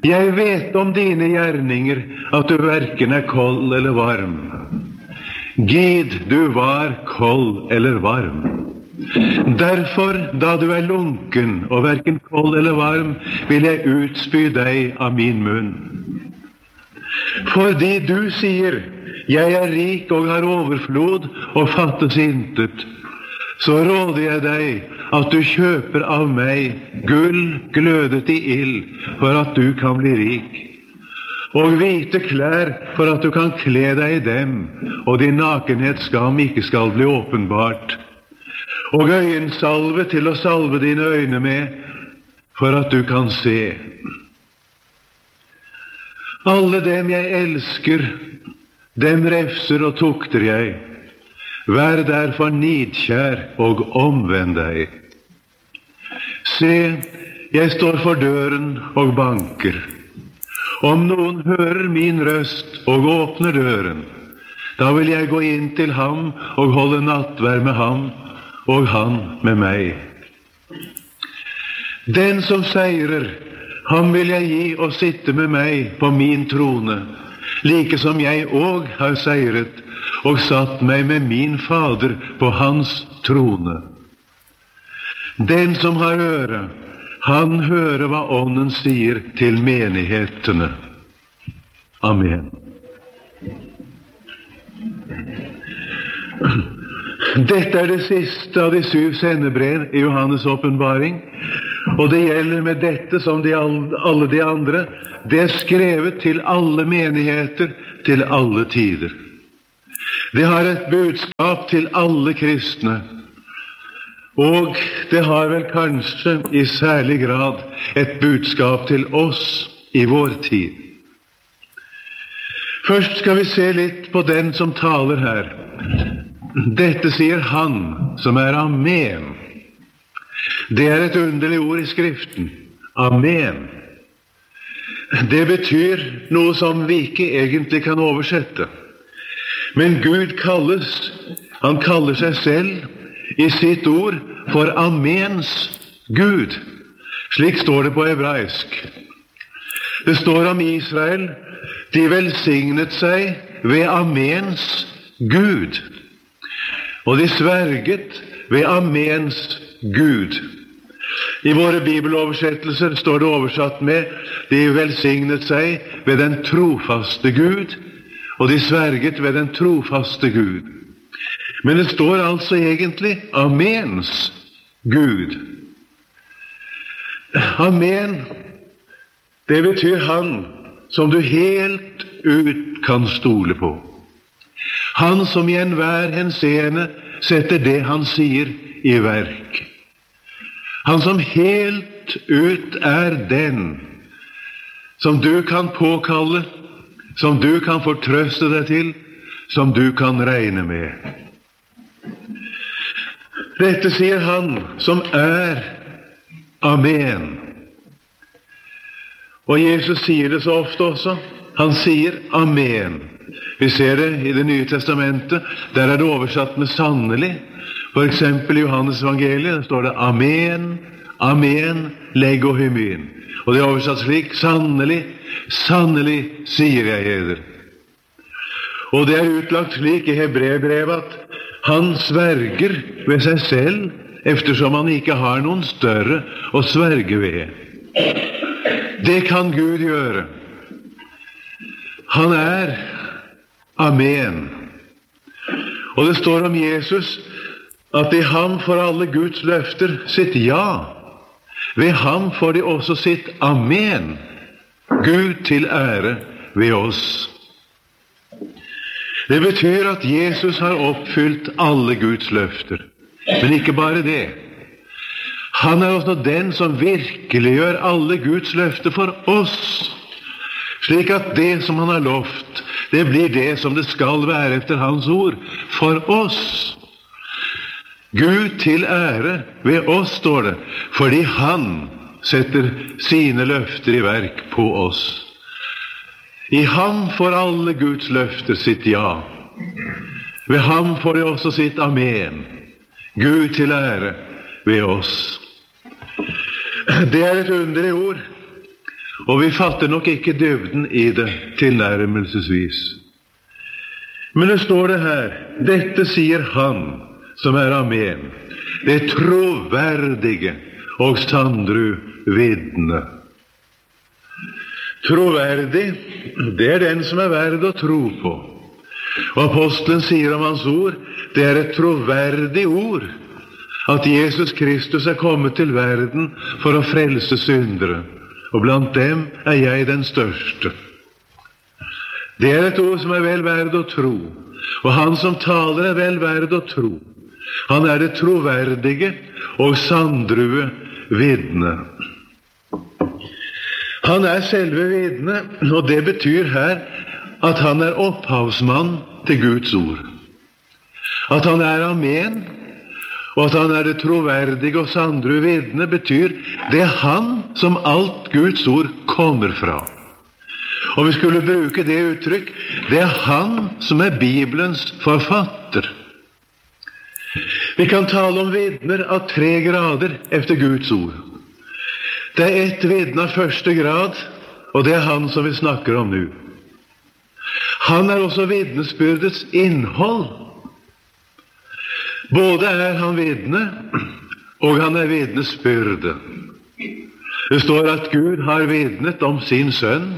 Jeg vet om dine gjerninger, at du hverken er kold eller varm. Gid du var kold eller varm. Derfor, da du er lunken og hverken kold eller varm, vil jeg utspy deg av min munn. Fordi du sier, jeg er rik og har overflod og fattes intet, så råder jeg deg at du kjøper av meg gull glødet i ild, for at du kan bli rik, og hvite klær for at du kan kle deg i dem, og din nakenhetsskam ikke skal bli åpenbart, og øyensalve til å salve dine øyne med, for at du kan se. Alle dem jeg elsker, dem refser og tukter jeg. Vær derfor nidkjær og omvend deg. Se, jeg står for døren og banker. Om noen hører min røst og åpner døren, da vil jeg gå inn til ham og holde nattverd med ham, og han med meg. Den som seirer, ham vil jeg gi å sitte med meg på min trone, like som jeg òg har seiret og satt meg med min Fader på hans trone. Den som har øre, han hører hva Ånden sier til menighetene. Amen. Dette er det siste av de 7 sendebrev i Johannes åpenbaring, og det gjelder med dette som alle de andre. Det er skrevet til alle menigheter, til alle tider. Det har et budskap til alle kristne, og det har vel kanskje i særlig grad et budskap til oss i vår tid. Først skal vi se litt på den som taler her. Dette sier han som er Amen. Det er et underlig ord i Skriften. Amen. Det betyr noe som vi ikke egentlig kan oversette. Men Gud han kaller seg selv i sitt ord for Amens Gud. Slik står det på hebraisk. Det står om Israel, de velsignet seg ved Amens Gud. Og de sverget ved Amens Gud. I våre bibeloversettelser står det oversatt med de velsignet seg ved den trofaste Gud, og de sverget ved den trofaste Gud. Men det står altså egentlig Amens Gud. Amen, det betyr han som du helt ut kan stole på. Han som i enhver henseende setter det han sier i verk. Han som helt ut er den som du kan påkalle, som du kan fortrøste deg til, som du kan regne med. Dette sier han som er Amen. Og Jesus sier det så ofte også. Han sier Amen. Vi ser det i Det nye testamentet. Der er det oversatt med sannelig. For eksempel i Johannes evangeliet, der står det Amen, Amen, lego hymen. Og det er oversatt slik, sannelig, sannelig sier jeg eder. Og det er utlagt slik i Hebreerbrevet at han sverger ved seg selv, eftersom han ikke har noen større å sverge ved. Det kan Gud gjøre. Han er Amen. Og det står om Jesus at i ham får alle Guds løfter sitt ja. Ved ham får de også sitt Amen. Gud til ære ved oss. Det betyr at Jesus har oppfylt alle Guds løfter. Men ikke bare det. Han er også den som virkelig gjør alle Guds løfter for oss. Slik at det som han har lovt, det blir det som det skal være etter hans ord for oss. Gud til ære ved oss, står det, fordi han setter sine løfter i verk på oss. I ham får alle Guds løfter sitt ja. Ved ham får de også sitt Amen. Gud til ære ved oss. Det er et underlig ord. og vi fatter nok ikke dybden i det tilnærmelsesvis. Men det står det her, dette sier han som er Amen, det troverdige og sannru vitne. Troverdig, det er den som er verd å tro på. Og apostelen sier om hans ord, det er et troverdig ord, at Jesus Kristus er kommet til verden for å frelse syndere, og blant dem er jeg den største. Det er et ord som er vel verd å tro, og han som taler er vel verd å tro. Han er det troverdige og sanndrue vitne. Han er selve vitne, og det betyr her at han er opphavsmann til Guds ord. At han er Amen, og at han er det troverdige og sanndrue vitne, betyr det er han som alt Guds ord kommer fra. Og vi skulle bruke det uttrykk, det er han som er Bibelens forfatter. Vi kan tale om vitner av 3 grader efter Guds ord. Det er ett vitne av første grad, og det er han som vi snakker om nå. Han er også vitnesbyrdets innhold. Både er han vitne, og han er vitnesbyrde. Det står at Gud har vitnet om sin sønn.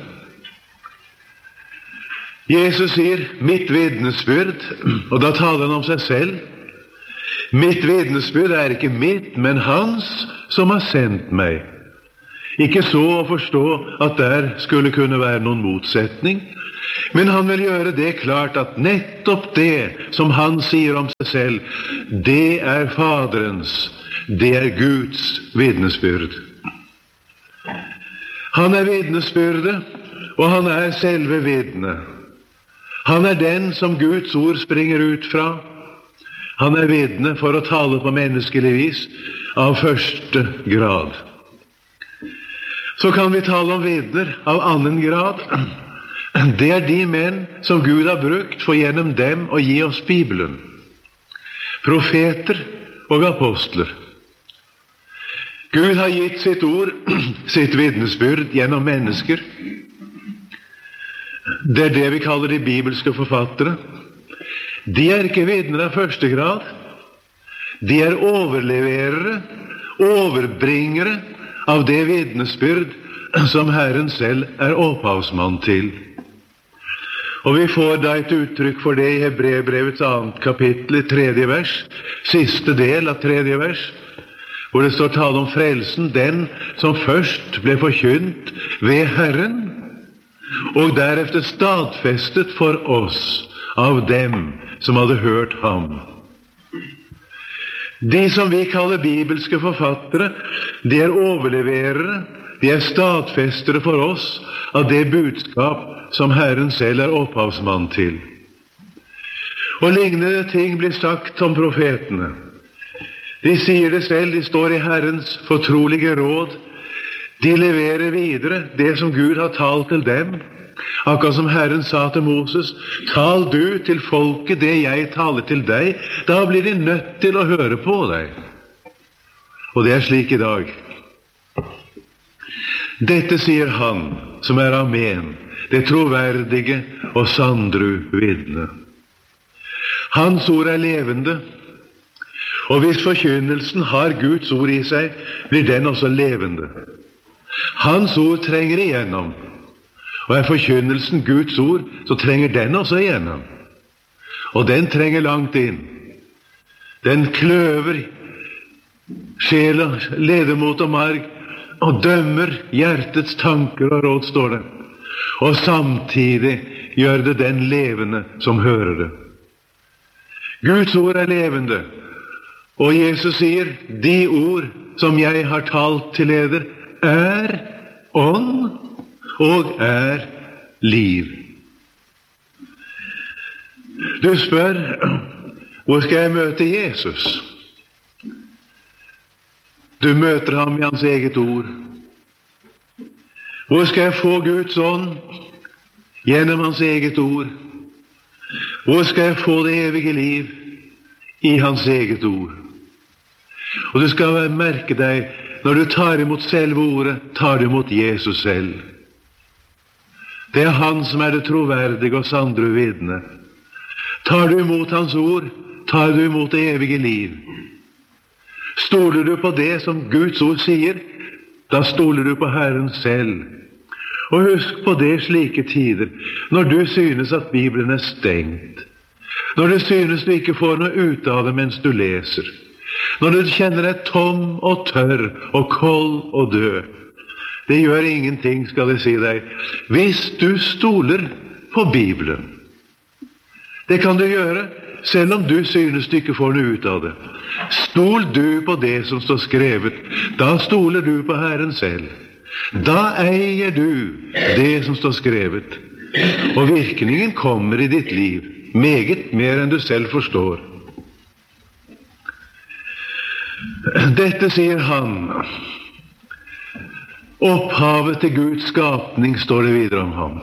Jesus sier, mitt vitnesbyrd, og da taler han om seg selv. Mitt vitnesbyrd er ikke mitt, men hans som har sendt meg. Ikke så å forstå at der skulle kunne være noen motsetning, men han vil gjøre det klart at nettopp det som han sier om seg selv, det er Faderens, det er Guds vitnesbyrd. Han er vitnesbyrde, og han er selve vitne. Han er den som Guds ord springer ut fra. Han er vitne for å tale på menneskelig vis av første grad. Så kan vi tale om vitner av annen grad. Det er de menn som Gud har brukt for gjennom dem å gi oss Bibelen. Profeter og apostler. Gud har gitt sitt ord, sitt vitnesbyrd gjennom mennesker. Det er det vi kaller de bibelske forfattere. De er ikke vitner av første grad. De er overleverere, overbringere av det vitnesbyrd som Herren selv er opphavsmann til. Og vi får da et uttrykk for det i Hebreerbrevets 2. kapittel, 3. vers, siste del av 3. vers, hvor det står tale om frelsen, den som først ble forkynt ved Herren, og derefter stadfestet for oss av dem som hadde hørt ham. De som vi kaller bibelske forfattere, de er overleverere, de er stadfestere for oss av det budskap som Herren selv er opphavsmann til. Og lignende ting blir sagt om profetene. De sier det selv, de står i Herrens fortrolige råd, de leverer videre det som Gud har talt til dem, akkurat som Herren sa til Moses, tal du til folket det jeg taler til deg, da blir de nødt til å høre på deg. Og det er slik i dag. Dette sier han som er Amen, det troverdige og sanndru vitne. Hans ord er levende, og hvis forkynnelsen har Guds ord i seg, blir den også levende. Hans ord trenger igjennom, og er forkynnelsen Guds ord, så trenger den også igjennom. Og den trenger langt inn. Den kløver sjel og ledemot og marg, og dømmer hjertets tanker og råd, står det. Og samtidig gjør det den levende som hører det. Guds ord er levende, og Jesus sier, de ord som jeg har talt til eder, er ånd og er liv. Du spør, hvor skal jeg møte Jesus? Du møter ham i hans eget ord. Hvor skal jeg få Guds ånd? Gjennom hans eget ord. Hvor skal jeg få det evige liv? I hans eget ord. Og du skal merke deg, når du tar imot selve ordet, tar du imot Jesus selv. Det er han som er det troverdige og sandre vitne. Tar du imot hans ord, tar du imot det evige liv. Stoler du på det som Guds ord sier, da stoler du på Herren selv. Og husk på det slike tider, når du synes at Bibelen er stengt, når du synes du ikke får noe ut av det mens du leser, når du kjenner deg tom og tørr og kold og død. Det gjør ingenting, skal jeg si deg, hvis du stoler på Bibelen. Det kan du gjøre, selv om du synes du ikke får noe ut av det. Stol du på det som står skrevet, da stoler du på Herren selv. Da eier du det som står skrevet, og virkningen kommer i ditt liv, meget mer enn du selv forstår. Dette sier han. Opphavet til Guds skapning, står det videre om ham.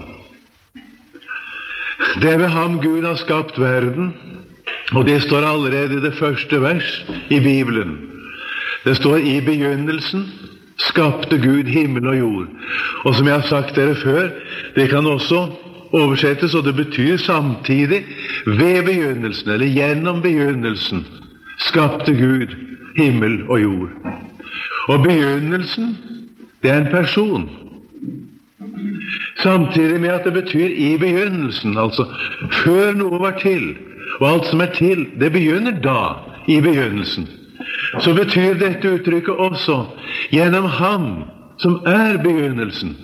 Det er ved ham Gud har skapt verden, og det står allerede i det første vers i Bibelen. Det står i begynnelsen skapte Gud himmel og jord. Og som jeg har sagt dere før, det kan også oversettes, og det betyr samtidig ved begynnelsen, eller gjennom begynnelsen, skapte Gud himmel og jord. Og begynnelsen, det er en person. Samtidig med at det betyr i begynnelsen, altså før noe var til, og alt som er til, det begynner da, i begynnelsen. Så betyr dette uttrykket også gjennom ham som er begynnelsen.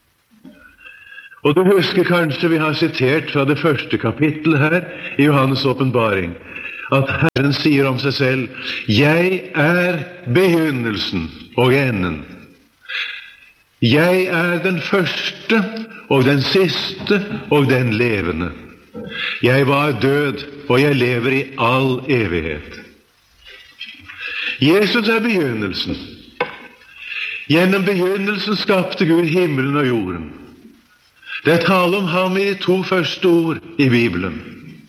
Og du husker kanskje vi har sitert fra det første kapittelet her i Johannes åpenbaring, at Herren sier om seg selv, jeg er begynnelsen og enden. Jeg er den første og den siste og den levende. Jeg var død, og jeg lever i all evighet. Jesus er begynnelsen. Gjennom begynnelsen skapte Gud himmelen og jorden. Det er tale om ham i de 2 første ord i Bibelen.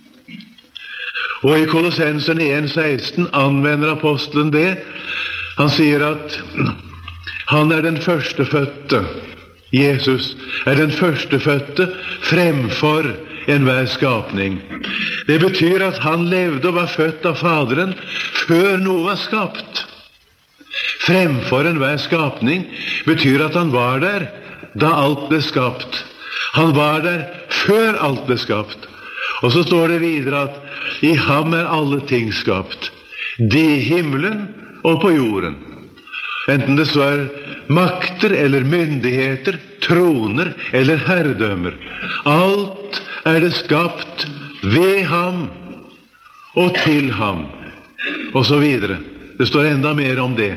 Og i Kolossenserne 1,16 anvender apostelen det. Han sier at han er den førstefødte. Jesus er den førstefødte fremfor enhver skapning. Det betyr at han levde og var født av Faderen før noe var skapt. Fremfor enhver skapning betyr at han var der da alt ble skapt. Han var der før alt ble skapt. Og så står det videre at i ham er alle ting skapt, de i himmelen og på jorden. Enten det så er makter eller myndigheter, troner eller herredømmer. Alt er det skapt ved ham og til ham, og så videre. Det står enda mer om det.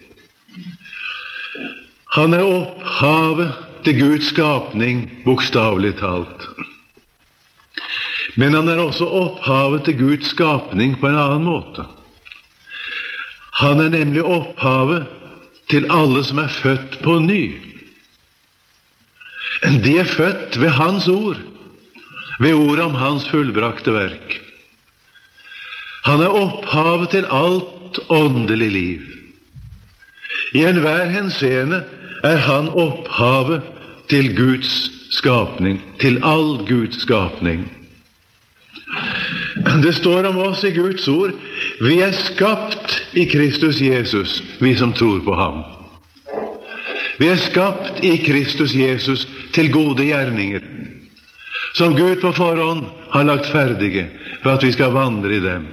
Han er opphavet til Guds skapning, bokstavelig talt. Men han er også opphavet til Guds skapning på en annen måte. Han er nemlig opphavet til alle som er født på ny. De er født ved hans ord, ved ordet om hans fullbrakte verk. Han er opphavet til alt åndelig liv. I enhver henseende er han opphavet til Guds skapning, til all Guds skapning. Det står om oss i Guds ord, vi er skapt i Kristus Jesus, vi som tror på ham. Vi er skapt i Kristus Jesus til gode gjerninger, som Gud på forhånd har lagt ferdige for at vi skal vandre i dem.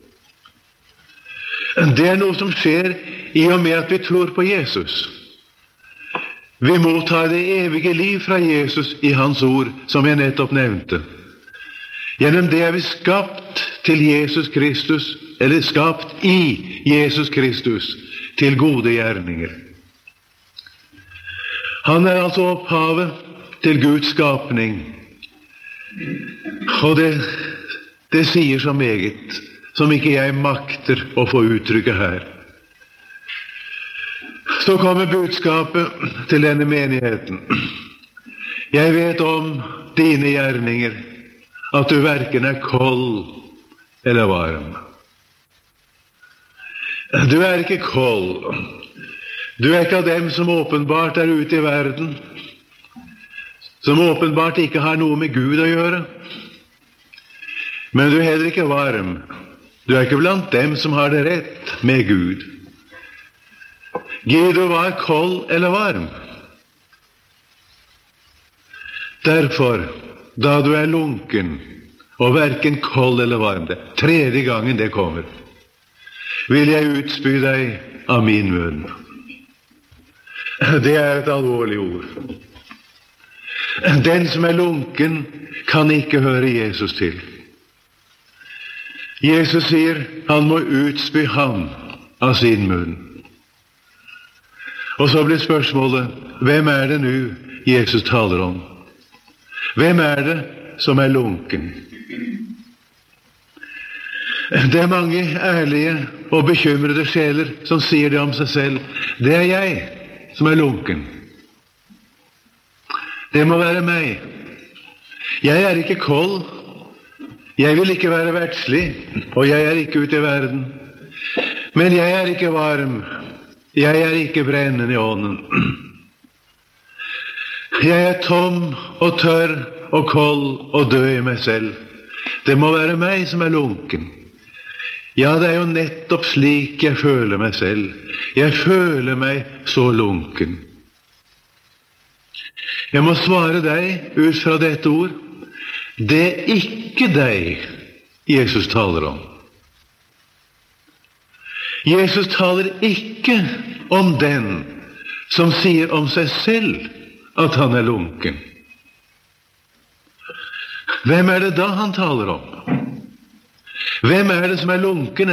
Det er noe som skjer i og med at vi tror på Jesus. Vi mottar det evige liv fra Jesus i hans ord, som jeg nettopp nevnte. Gjennom det er vi skapt til Jesus Kristus, eller skapt i Jesus Kristus, til gode gjerninger. Han er altså opphavet til Guds skapning. Og det sier så meget, som ikke jeg makter å få uttrykke her. Så kommer budskapet til denne menigheten. Jeg vet om dine gjerninger, at du hverken er kold eller varm. Du er ikke kold. Du er ikke av dem som åpenbart er ute i verden, som åpenbart ikke har noe med Gud å gjøre. Men du er heller ikke varm. Du er ikke blant dem som har det rett med Gud. Gid du var kold eller varm. Derfor, da du er lunken, og hverken kold eller varm, det tredje gangen det kommer, vil jeg utspy deg av min munn. Det er et alvorlig ord. Den som er lunken, kan ikke høre Jesus til. Jesus sier han må utspy ham av sin munn. Og så blir spørsmålet, hvem er det nå Jesus taler om? Hvem er det som er lunken? Det er mange ærlige og bekymrede sjeler som sier det om seg selv. Det er jeg som er lunken. Det må være meg. Jeg er ikke kold. Jeg vil ikke være verdslig, og jeg er ikke ute i verden. Men jeg er ikke varm. Jeg er ikke brennende i ånden. Jeg er tom og tørr og kold og død i meg selv. Det må være meg som er lunken. Ja, det er jo nettopp slik jeg føler meg selv. Jeg føler meg så lunken. Jeg må svare deg ut fra dette ord. Det er ikke deg Jesus taler om. Jesus taler ikke om den som sier om seg selv at han er lunken. Hvem er det da han taler om? Hvem er det som er lunken